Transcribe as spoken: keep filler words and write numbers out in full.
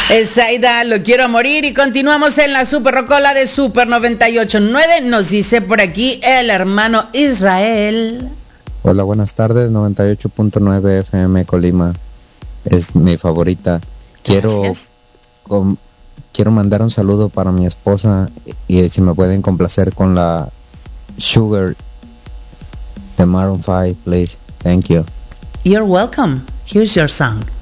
Es Aida, lo quiero a morir. Y continuamos en la Super Rocola de Super noventa y ocho punto nueve. Nos dice por aquí el hermano Israel. Hola, buenas tardes. noventa y ocho punto nueve F M Colima es mi favorita. Quiero com, quiero mandar un saludo para mi esposa y si me pueden complacer con la Sugar de Maroon five, please. Thank you. You're welcome. Here's your song.